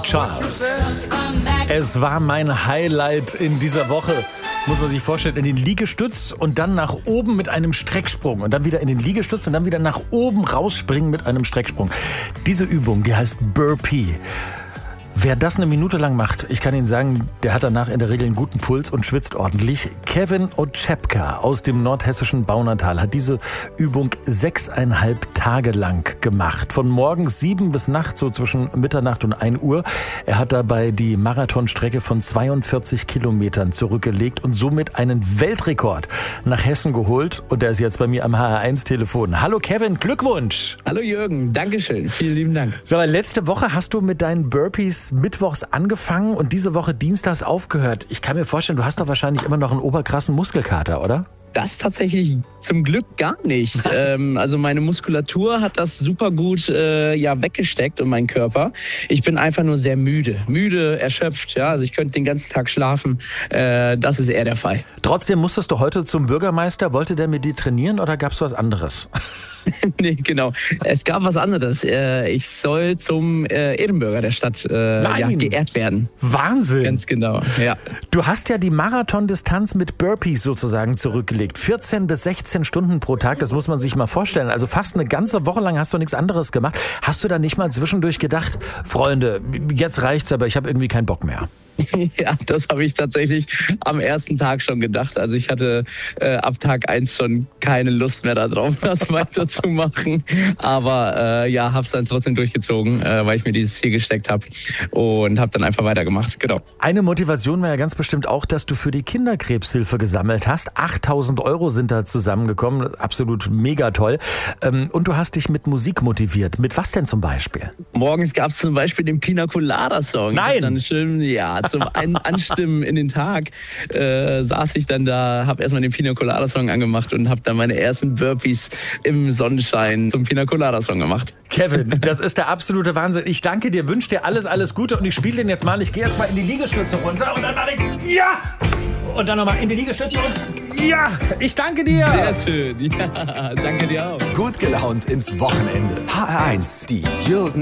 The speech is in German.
Charles. Es war mein Highlight in dieser Woche. Muss man sich vorstellen, in den Liegestütz und dann nach oben mit einem Strecksprung und dann wieder in den Liegestütz und dann wieder nach oben rausspringen mit einem Strecksprung. Diese Übung, die heißt Burpee. Wer das eine Minute lang macht, ich kann Ihnen sagen, der hat danach in der Regel einen guten Puls und schwitzt ordentlich. Kevin Oczepka aus dem nordhessischen Baunatal hat diese Übung 6,5 Tage lang gemacht. Von morgens 7 bis nachts, so zwischen Mitternacht und 1 Uhr. Er hat dabei die Marathonstrecke von 42 Kilometern zurückgelegt und somit einen Weltrekord nach Hessen geholt. Und der ist jetzt bei mir am HR1-Telefon. Hallo Kevin, Glückwunsch! Hallo Jürgen, Dankeschön, vielen lieben Dank. So, letzte Woche hast du mit deinen Burpees mittwochs angefangen und diese Woche dienstags aufgehört. Ich kann mir vorstellen, du hast doch wahrscheinlich immer noch einen oberkrassen Muskelkater, oder? Das tatsächlich zum Glück gar nicht. Also meine Muskulatur hat das super gut weggesteckt und mein Körper. Ich bin einfach nur sehr müde, erschöpft. Ja, also ich könnte den ganzen Tag schlafen. Das ist eher der Fall. Trotzdem musstest du heute zum Bürgermeister. Wollte der mit dir trainieren oder gab es was anderes? Nee, genau. Es gab was anderes. Ich soll zum Ehrenbürger der Stadt geehrt werden. Wahnsinn. Ganz genau, ja. Du hast ja die Marathondistanz mit Burpees sozusagen zurückgelegt. 14 bis 16 Stunden pro Tag, das muss man sich mal vorstellen. Also fast eine ganze Woche lang hast du nichts anderes gemacht. Hast du da nicht mal zwischendurch gedacht, Freunde, jetzt reicht's, aber ich habe irgendwie keinen Bock mehr? Ja, das habe ich tatsächlich am ersten Tag schon gedacht. Also ich hatte ab Tag 1 schon keine Lust mehr darauf, das weiterzumachen. Aber habe es dann trotzdem durchgezogen, weil ich mir dieses Ziel gesteckt habe und habe dann einfach weitergemacht. Genau. Eine Motivation war ja ganz bestimmt auch, dass du für die Kinderkrebshilfe gesammelt hast. 8.000 € sind da zusammengekommen. Absolut mega toll. Und du hast dich mit Musik motiviert. Mit was denn zum Beispiel? Morgens gab es zum Beispiel den Pina Colada Song. Nein! Dann schön, zum Anstimmen in den Tag saß ich dann da, habe erstmal den Pina Colada Song angemacht und habe dann meine ersten Burpees im Sonnenschein zum Pina Colada Song gemacht. Kevin, das ist der absolute Wahnsinn. Ich danke dir, wünsche dir alles Gute und ich spiele den jetzt mal. Ich gehe jetzt mal in die Liegestütze runter und dann mache ich ja! Und dann nochmal in die Liegestütze und ja! Ich danke dir! Sehr schön, ja, danke dir auch. Gut gelaunt ins Wochenende. HR1, die Jürgen